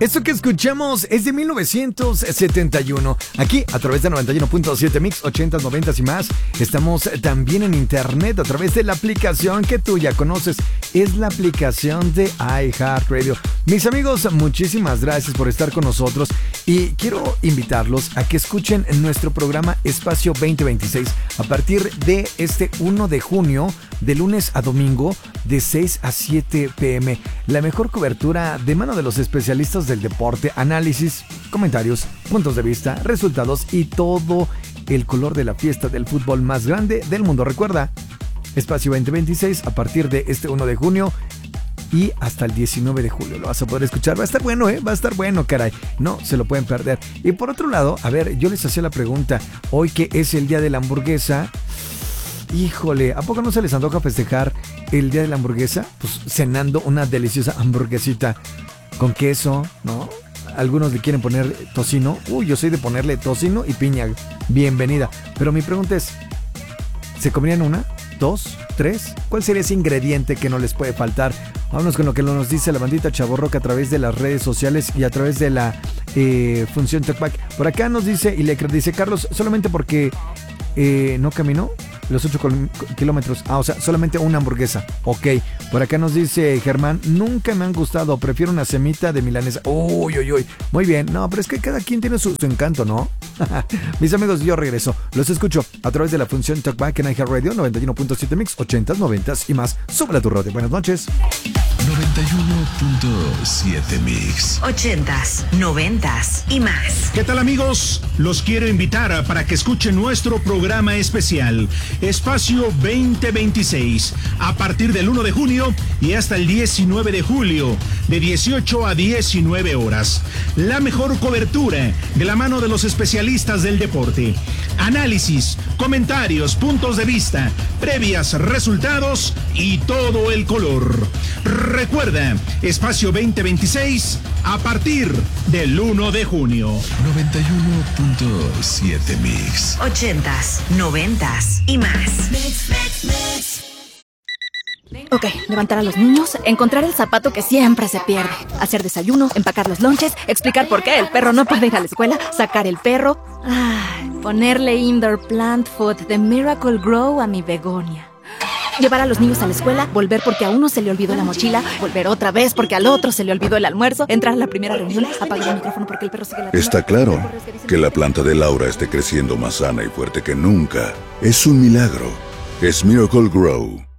Esto que escuchamos es de 1971. Aquí, a través de 91.7 Mix, 80s, 90s y más. Estamos también en internet a través de la aplicación que tú ya conoces. Es la aplicación de iHeartRadio. Mis amigos, muchísimas gracias por estar con nosotros. Y quiero invitarlos a que escuchen nuestro programa Espacio 2026 a partir de este 1 de junio, de lunes a domingo, de 6 a 7 p.m. La mejor cobertura de mano de los especialistas del deporte, análisis, comentarios, puntos de vista, resultados y todo el color de la fiesta del fútbol más grande del mundo. Recuerda, Espacio 2026 a partir de este 1 de junio y hasta el 19 de julio lo vas a poder escuchar. Va a estar bueno, va a estar bueno, caray. No se lo pueden perder. Y por otro lado, a ver, yo les hacía la pregunta, hoy que es el día de la hamburguesa, híjole, ¿a poco no se les antoja festejar el día de la hamburguesa? Pues cenando una deliciosa hamburguesita con queso, ¿no? Algunos le quieren poner tocino. Uy, yo soy de ponerle tocino y piña. Bienvenida. Pero mi pregunta es, ¿se comerían una, dos, tres? ¿Cuál sería ese ingrediente que no les puede faltar? Vámonos con lo que nos dice la bandita Chavorroca a través de las redes sociales y a través de la función Talkback. Por acá nos dice, y le dice Carlos, solamente porque no caminó los 8 kilómetros. O sea, solamente una hamburguesa. Ok. Por acá nos dice Germán, nunca me han gustado, prefiero una semita de milanesa. Uy. Muy bien. No, pero es que cada quien tiene su encanto, ¿no? Mis amigos, yo regreso. Los escucho a través de la función Talkback en iHeartRadio 91.7 Mix, 80s, 90s y más. Súbela a tu radio. Buenas noches. 91.7 Mix, 80s, 90s y más. ¿Qué tal, amigos? Los quiero invitar para que escuchen nuestro programa especial Espacio 2026 a partir del 1 de junio y hasta el 19 de julio de 18 a 19 horas. La mejor cobertura de la mano de los especialistas del deporte. Análisis, comentarios, puntos de vista, previas, resultados y todo el color. Recuerda, Espacio 2026 a partir del 1 de junio. 91.7 Mix, 80s, 90s y más. Ok, levantar a los niños, encontrar el zapato que siempre se pierde, hacer desayuno, empacar los lonches, explicar por qué el perro no puede ir a la escuela, sacar el perro, ponerle indoor plant food de Miracle Grow a mi begonia. Llevar a los niños a la escuela, volver porque a uno se le olvidó la mochila, volver otra vez porque al otro se le olvidó el almuerzo, entrar a la primera reunión, apagar el micrófono porque el perro sigue ladrando. Está claro que la planta de Laura esté creciendo más sana y fuerte que nunca. Es un milagro. Es Miracle Grow.